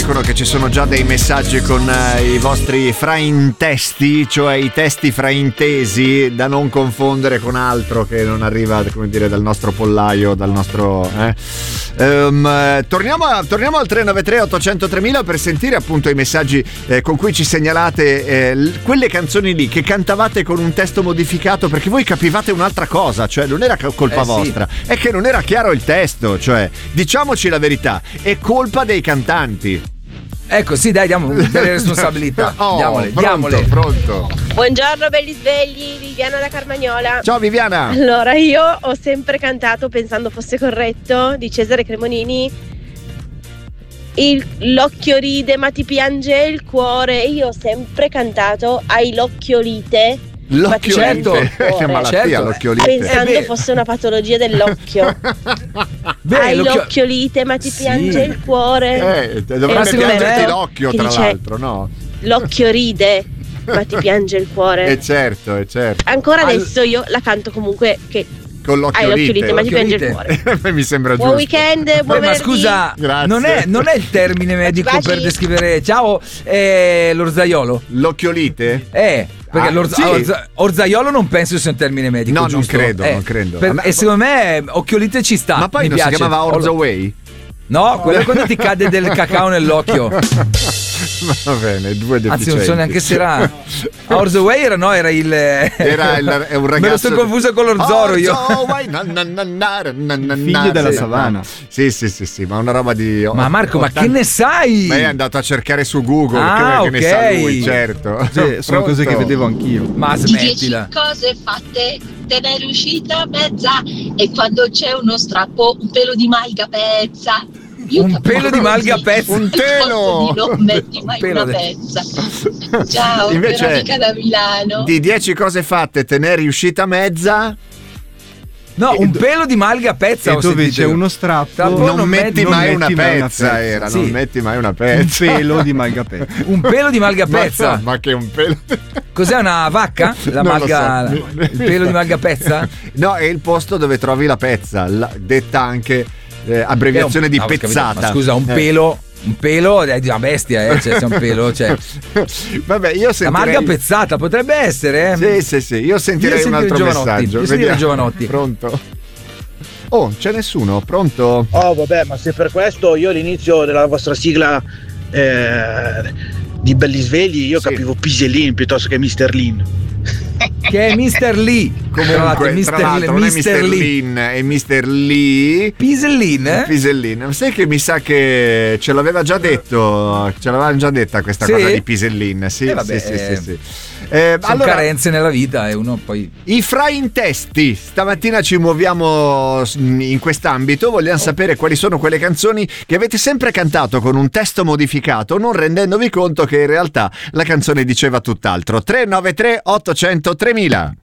dicono che ci sono già dei messaggi con i vostri fraintesti, cioè i testi fraintesi, da non confondere con altro che non arriva, come dire, dal nostro pollaio, dal nostro... Torniamo al 393 800 3000 per sentire appunto i messaggi con cui ci segnalate quelle canzoni lì che cantavate con un testo modificato perché voi capivate un'altra cosa, cioè non era colpa vostra, è che non era chiaro il testo, cioè diciamoci la verità, è colpa dei cantanti. Ecco, sì, dai, diamo delle responsabilità. Diamole. Pronto. Buongiorno belli svegli, Viviana da Carmagnola. Ciao Viviana. Allora, io ho sempre cantato, pensando fosse corretto, di Cesare Cremonini, l'occhio ride ma ti piange il cuore. Io ho sempre cantato hai l'occhiolite. L'occhiolite è malattia, certo. l'occhiolite. Pensando fosse una patologia dell'occhio. Hai l'occhiolite ma ti piange il cuore. Dovrebbe piangerti l'occhio, tra l'altro, no? L'occhio ride ma ti piange il cuore. È certo. Ancora adesso io la canto comunque che con l'occhiolite ma ti piange il cuore. Mi sembra giusto. Buon weekend, buon ma scusa, non è il termine medico per descrivere l'orzaiolo? L'occhiolite? Perché orzaiolo non penso sia un termine medico. No, giusto? non credo. E secondo me occhiolite ci sta. Ma poi non piace. Si chiamava Orzaway? No, quello è quando ti cade del cacao nell'occhio. Va bene, due deficienti. Anzi, non so neanche se era Orzaway era un ragazzo. Me lo sto confuso con l'Orzoro io. Figlio della savana. Sì, ma una roba di... Ma Marco, ma che ne sai? Ma è andato a cercare su Google, che ne sa lui, certo. Sì, sono cose che vedevo anch'io. Ma smettila. 10 cose fatte, te ne è riuscita mezza. E quando c'è uno strappo, un pelo di malga pezza. Un pelo di malga pezza. Un telo. Non metti mai una pezza. Ciao, invece Veronica da Milano. Di 10 cose fatte te ne è riuscita mezza. No, un pelo di malga pezza. E dove c'è uno strappo non metti mai una pezza. Non metti mai una pezza. Un pelo di malga pezza. Un pelo di malga pezza. Ma che un pelo. Cos'è, una vacca? La malga, so. Il pelo di malga pezza? No, è il posto dove trovi la pezza, detta anche abbreviazione di pezzata. Ma scusa, un pelo è di una bestia, cioè, se un pelo, cioè. Vabbè, io sentirei... La malga pezzata potrebbe essere, Sì, io sentirei un altro messaggio. Io sentirei Giovanotti. Pronto? Oh, c'è nessuno? Pronto? Oh, vabbè, ma se per questo io all'inizio della vostra sigla di Belli Svegli io capivo Pisellin piuttosto che Mr. Lin. Che è Mr. Lee. Comunque, tra l'altro, non è Mr. Lin, è Mr. Lee. Pisellin? Sai che mi sa che ce l'aveva già detto, ce l'avevano già detta questa cosa di Pisellin. Sì. Sono allora, carenze nella vita e uno poi... I fraintesti. Stamattina ci muoviamo in quest'ambito. Vogliamo sapere quali sono quelle canzoni che avete sempre cantato con un testo modificato, non rendendovi conto che in realtà la canzone diceva tutt'altro. 393 800 3000.